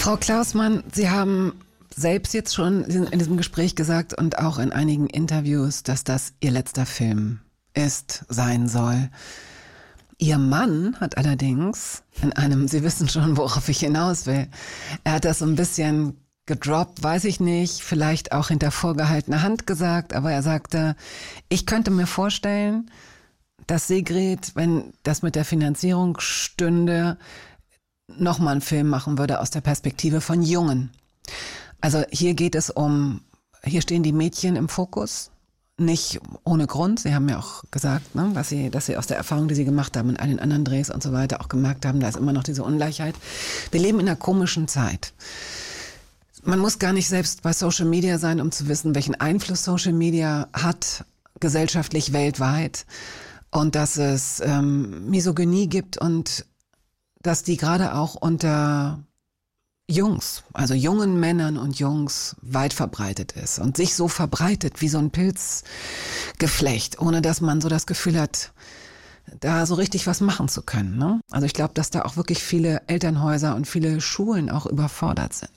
Frau Klausmann, Sie haben selbst jetzt schon in diesem Gespräch gesagt und auch in einigen Interviews, dass das Ihr letzter Film sein soll. Ihr Mann hat allerdings in einem, Sie wissen schon, worauf ich hinaus will, er hat das so ein bisschen gedroppt, weiß ich nicht, vielleicht auch hinter vorgehaltener Hand gesagt, aber er sagte, ich könnte mir vorstellen, dass Sigrid, wenn das mit der Finanzierung stünde, nochmal einen Film machen würde aus der Perspektive von Jungen. Also hier stehen die Mädchen im Fokus, nicht ohne Grund. Sie haben ja auch gesagt, ne, dass sie aus der Erfahrung, die sie gemacht haben in all den anderen Drehs und so weiter, auch gemerkt haben, da ist immer noch diese Ungleichheit. Wir leben in einer komischen Zeit. Man muss gar nicht selbst bei Social Media sein, um zu wissen, welchen Einfluss Social Media hat, gesellschaftlich weltweit. Und dass es Misogynie gibt und dass die gerade auch unter Jungs, also jungen Männern und Jungs, weit verbreitet ist und sich so verbreitet wie so ein Pilzgeflecht, ohne dass man so das Gefühl hat, da so richtig was machen zu können. Ne? Also ich glaube, dass da auch wirklich viele Elternhäuser und viele Schulen auch überfordert sind.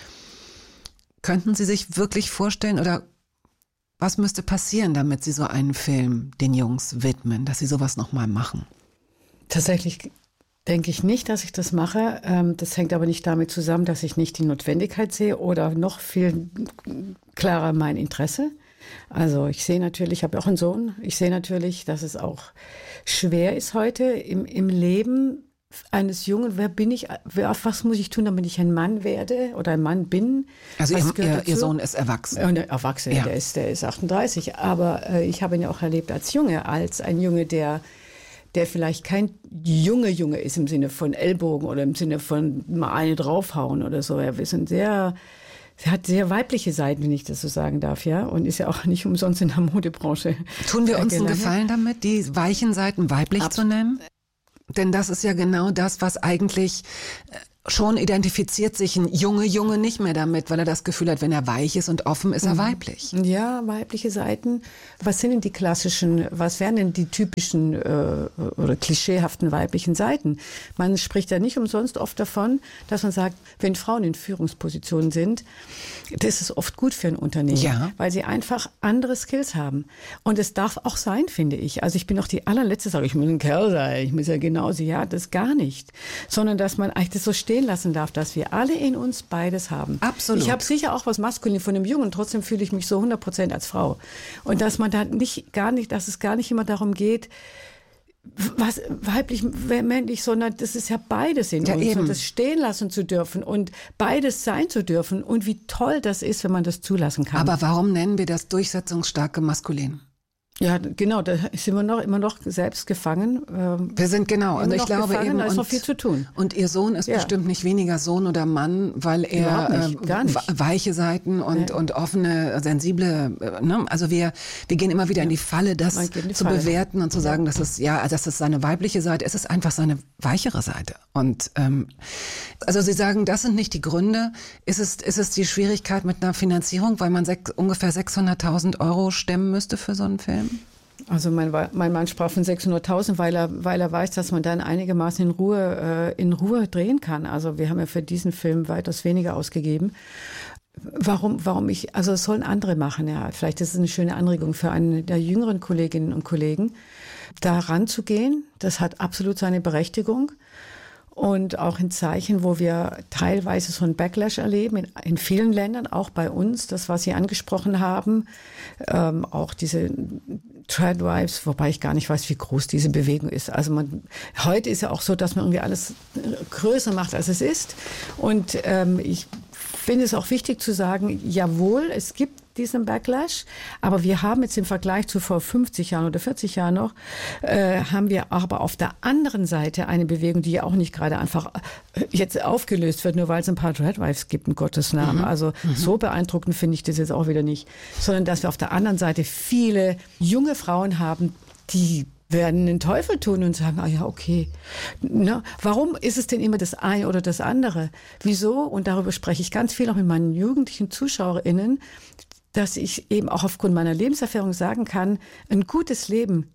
Könnten Sie sich wirklich vorstellen oder was müsste passieren, damit Sie so einen Film den Jungs widmen, dass Sie sowas nochmal machen? Tatsächlich denke ich nicht, dass ich das mache. Das hängt aber nicht damit zusammen, dass ich nicht die Notwendigkeit sehe oder noch viel klarer mein Interesse. Also ich sehe natürlich, ich habe auch einen Sohn, ich sehe natürlich, dass es auch schwer ist heute im Leben eines Jungen. Wer bin ich, was muss ich tun, damit ich ein Mann werde oder ein Mann bin? Also Ihr Sohn ist erwachsen. Erwachsen, ja. der ist 38. Aber ich habe ihn ja auch erlebt als Junge, als ein Junge, der vielleicht kein Junge ist im Sinne von Ellbogen oder im Sinne von mal eine draufhauen oder so. Er hat sehr weibliche Seiten, wenn ich das so sagen darf, ja. Und ist ja auch nicht umsonst in der Modebranche. Tun wir uns einen Gefallen damit, die weichen Seiten weiblich zu nennen? Denn das ist ja genau das, was eigentlich schon identifiziert sich ein Junge nicht mehr damit, weil er das Gefühl hat, wenn er weich ist und offen, ist er weiblich. Ja, weibliche Seiten. Was sind denn was wären denn die typischen oder klischeehaften weiblichen Seiten? Man spricht ja nicht umsonst oft davon, dass man sagt, wenn Frauen in Führungspositionen sind, das ist oft gut für ein Unternehmen, weil sie einfach andere Skills haben. Und es darf auch sein, finde ich. Also ich bin auch die allerletzte, sage ich muss ein Kerl sein, ich muss ja genauso, das gar nicht. Sondern dass man eigentlich das so stehen lassen darf, dass wir alle in uns beides haben. Absolut. Ich habe sicher auch was Maskulin von einem Jungen, trotzdem fühle ich mich so 100% als Frau. Und dass man da dass es gar nicht immer darum geht, was weiblich, männlich, sondern das ist ja beides in uns. Und das stehen lassen zu dürfen und beides sein zu dürfen und wie toll das ist, wenn man das zulassen kann. Aber warum nennen wir das durchsetzungsstarke Maskulin? Ja, genau, da sind wir immer noch selbst gefangen. Wir sind und ich glaube gefangen, da ist noch viel zu tun. Und Ihr Sohn ist bestimmt nicht weniger Sohn oder Mann, weil er gar nicht. Weiche Seiten und offene, sensible, ne? Also wir gehen immer wieder in die Falle, das zu bewerten und zu sagen, das ist seine weibliche Seite, es ist einfach seine weichere Seite. Und also Sie sagen, das sind nicht die Gründe. Ist es die Schwierigkeit mit einer Finanzierung, weil man ungefähr 600.000 € stemmen müsste für so einen Film? Also mein Mann sprach von 600.000, weil er weiß, dass man dann einigermaßen in Ruhe drehen kann. Also wir haben ja für diesen Film weitaus weniger ausgegeben. Also es sollen andere machen, ja. Vielleicht ist es eine schöne Anregung für eine der jüngeren Kolleginnen und Kollegen, da ranzugehen. Das hat absolut seine Berechtigung. Und auch ein Zeichen, wo wir teilweise so einen Backlash erleben, in vielen Ländern, auch bei uns, das, was Sie angesprochen haben, auch diese Tradwives, wobei ich gar nicht weiß, wie groß diese Bewegung ist. Also heute ist ja auch so, dass man irgendwie alles größer macht, als es ist. Und ich finde es auch wichtig zu sagen, jawohl, es gibt diesen Backlash, aber wir haben jetzt im Vergleich zu vor 50 Jahren oder 40 Jahren noch, haben wir aber auf der anderen Seite eine Bewegung, die ja auch nicht gerade einfach jetzt aufgelöst wird, nur weil es ein paar Tradwives gibt, in Gottes Namen. Also so beeindruckend finde ich das jetzt auch wieder nicht, sondern dass wir auf der anderen Seite viele junge Frauen haben, die werden den Teufel tun und sagen, okay. Na, warum ist es denn immer das eine oder das andere? Wieso? Und darüber spreche ich ganz viel auch mit meinen jugendlichen ZuschauerInnen, dass ich eben auch aufgrund meiner Lebenserfahrung sagen kann, ein gutes Leben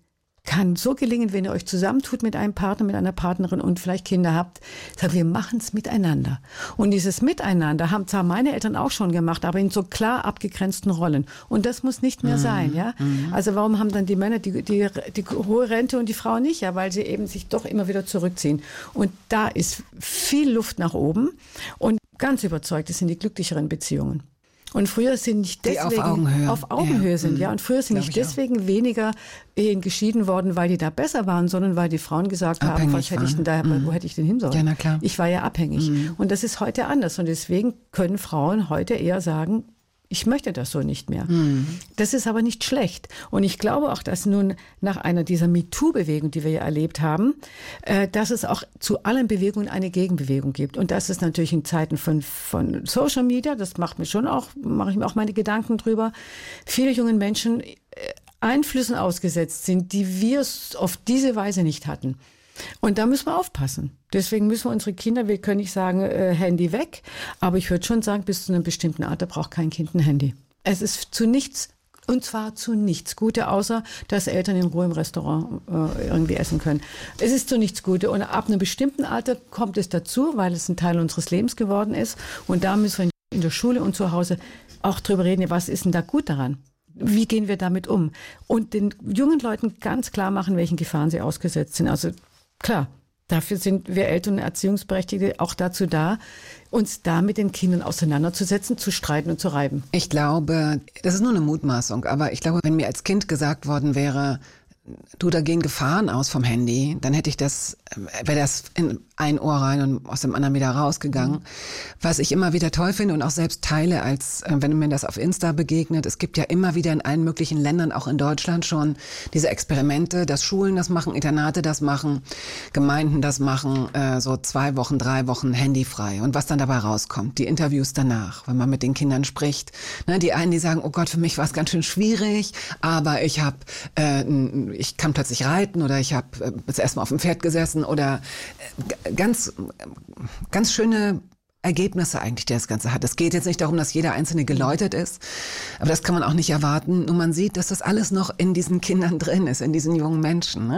kann so gelingen, wenn ihr euch zusammentut mit einem Partner, mit einer Partnerin und vielleicht Kinder habt. Sagt, wir machen es miteinander. Und dieses Miteinander haben zwar meine Eltern auch schon gemacht, aber in so klar abgegrenzten Rollen. Und das muss nicht mehr sein, ja. Also warum haben dann die Männer die hohe Rente und die Frauen nicht? Ja, weil sie eben sich doch immer wieder zurückziehen. Und da ist viel Luft nach oben. Und ganz überzeugt, es sind die glücklicheren Beziehungen. Und früher sind nicht deswegen die auf Augenhöhe sind, ja. Und früher sind nicht deswegen weniger Ehen geschieden worden, weil die da besser waren, sondern weil die Frauen gesagt haben, was hätte ich denn da, wo hätte ich denn hin sollen? Ja, na klar. Ich war ja abhängig. Und das ist heute anders. Und deswegen können Frauen heute eher sagen, ich möchte das so nicht mehr. Das ist aber nicht schlecht. Und ich glaube auch, dass nun nach einer dieser MeToo-Bewegung, die wir ja erlebt haben, dass es auch zu allen Bewegungen eine Gegenbewegung gibt. Und das ist natürlich in Zeiten von Social Media, das mache ich mir auch meine Gedanken drüber, viele jungen Menschen Einflüssen ausgesetzt sind, die wir auf diese Weise nicht hatten. Und da müssen wir aufpassen. Deswegen müssen wir unsere Kinder, wir können nicht sagen, Handy weg, aber ich würde schon sagen, bis zu einem bestimmten Alter braucht kein Kind ein Handy. Es ist zu nichts, und zwar zu nichts Gute, außer dass Eltern in Ruhe im Restaurant irgendwie essen können. Es ist zu nichts Gute und ab einem bestimmten Alter kommt es dazu, weil es ein Teil unseres Lebens geworden ist und da müssen wir in der Schule und zu Hause auch drüber reden, was ist denn da gut daran? Wie gehen wir damit um? Und den jungen Leuten ganz klar machen, welchen Gefahren sie ausgesetzt sind. Also klar, dafür sind wir Eltern und Erziehungsberechtigte auch dazu da, uns da mit den Kindern auseinanderzusetzen, zu streiten und zu reiben. Ich glaube, das ist nur eine Mutmaßung, aber ich glaube, wenn mir als Kind gesagt worden wäre, du, da gehen Gefahren aus vom Handy, dann wäre das in ein Ohr rein und aus dem anderen wieder rausgegangen. Was ich immer wieder toll finde und auch selbst teile, als wenn mir das auf Insta begegnet, es gibt ja immer wieder in allen möglichen Ländern, auch in Deutschland schon, diese Experimente, dass Schulen das machen, Internate das machen, Gemeinden das machen, so 2 Wochen, 3 Wochen handyfrei. Und was dann dabei rauskommt, die Interviews danach, wenn man mit den Kindern spricht. Ne, die einen, die sagen, oh Gott, für mich war es ganz schön schwierig, aber ich kann plötzlich reiten oder ich habe das erste Mal auf dem Pferd gesessen oder ganz schöne Ergebnisse eigentlich, die das Ganze hat. Es geht jetzt nicht darum, dass jeder Einzelne geläutert ist, aber das kann man auch nicht erwarten. Nur man sieht, dass das alles noch in diesen Kindern drin ist, in diesen jungen Menschen. Ne?